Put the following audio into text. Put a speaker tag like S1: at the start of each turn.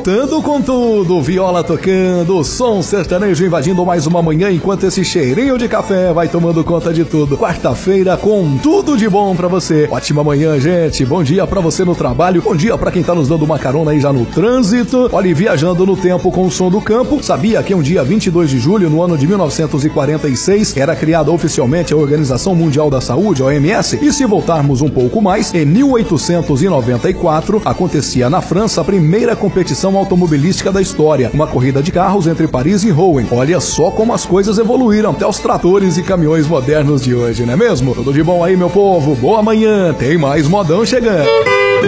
S1: voltando com tudo, viola tocando, o som sertanejo invadindo mais uma manhã, enquanto esse cheirinho de café vai tomando conta de tudo. Quarta-feira com tudo de bom pra você. Ótima manhã, gente. Bom dia pra você no trabalho, bom dia pra quem tá nos dando uma carona aí já no trânsito. Olha, viajando no tempo com o som do campo. Sabia que um dia 22 de julho, no ano de 1946, era criada oficialmente a Organização Mundial da Saúde, a OMS? E se voltarmos um pouco mais, em 1894, acontecia na França a primeira competição automobilística da história, uma corrida de carros entre Paris e Rouen. Olha só como as coisas evoluíram até os tratores e caminhões modernos de hoje, não é mesmo? Tudo de bom aí, meu povo? Boa manhã, tem mais modão chegando.